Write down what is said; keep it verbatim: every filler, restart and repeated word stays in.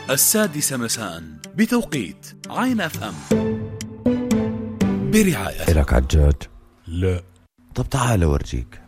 السادسة مساء بتوقيت عين اف ام برعاية. إلك عجاج؟ لا. طب تعال أورجيك.